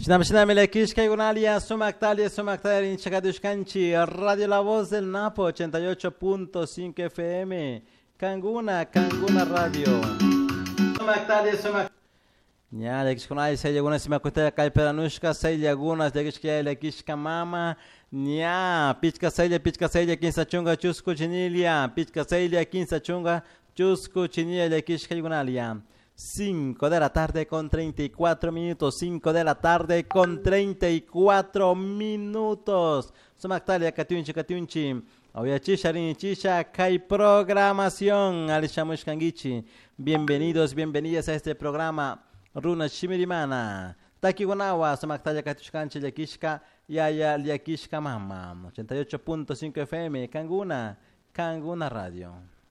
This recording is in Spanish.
Shinamshinamilekishka Yunalia, Sumaktalia, Chakadushkanchi, Radio La Voz del Napo, 88.5 FM, Kanguna Radio. Sumaktalia. Ya, lekishkunai sei lagunas simakutea kalperanushka sei lagunas lekishkia lekishka mama. Ya, pichka sei 15 chunga chusku chinilia, pichka sei 15 chunga chusku chinilia lekishka yunalia. 5 de la tarde con 34 minutos. 5 de la tarde con 34 minutos. Sumaktalia Katiunchi. Chisha, Kai Programación. Alishamush Kangichi. Bienvenidas a este programa. Runa Shimirimana. Taki Guanawa, Sumaktalia Katushkanchi Yakishka, Yaya Yakishka Mama. 88.5 FM, Kanguna Radio.